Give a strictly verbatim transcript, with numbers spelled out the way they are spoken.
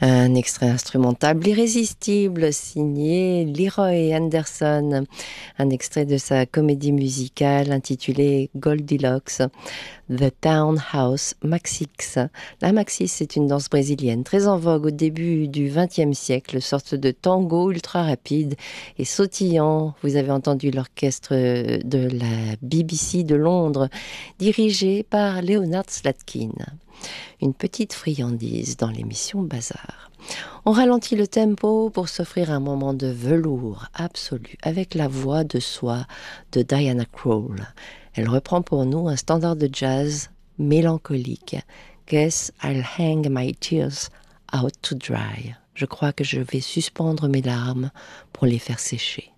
Un extrait instrumental irrésistible signé Leroy Anderson, un extrait de sa comédie musicale intitulée Goldilocks, The Townhouse Maxix. La Maxix, c'est une danse brésilienne très en vogue au début du vingtième siècle, sorte de tango ultra rapide et sautillant. Vous avez entendu l'orchestre de la B B C de Londres, dirigé par Leonard Slatkin. Une petite friandise dans l'émission Bazar. On ralentit le tempo pour s'offrir un moment de velours absolu avec la voix de soie de Diana Krall. Elle reprend pour nous un standard de jazz mélancolique. Guess I'll hang my tears out to dry. Je crois que je vais suspendre mes larmes pour les faire sécher.